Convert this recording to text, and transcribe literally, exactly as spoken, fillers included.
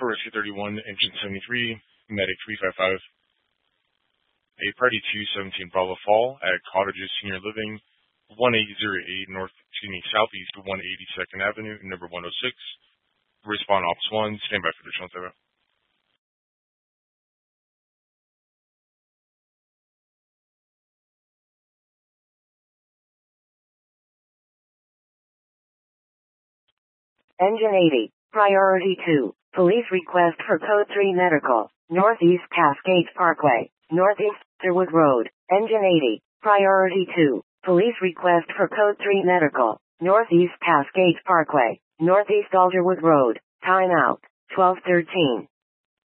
for Rescue thirty-one, Engine seventy-three, Medic three five five. A Party two seventeen Bravo Fall at Cottages Senior Living, one eight zero eight North, excuse me, Southeast one hundred eighty-second Avenue, number one oh six. Respond Ops one, stand by for additional time. Engine eighty, Priority two, Police request for Code three Medical, Northeast Cascades Parkway, Northeast Sherwood Road. Engine eighty, Priority two, Police request for Code three Medical, Northeast Cascades Parkway, Northeast Alderwood Road. Time out, twelve thirteen.